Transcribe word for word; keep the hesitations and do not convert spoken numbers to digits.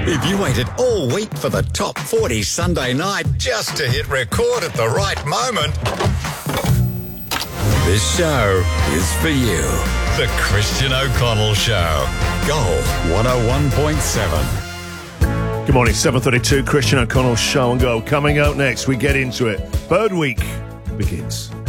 If you waited all week for the top forty Sunday night just to hit record at the right moment, this show is for you. The Christian O'Connell Show. Gold one oh one point seven. Good morning, seven thirty-two, Christian O'Connell Show and Go. Coming out next, we get into it. Bird Week begins.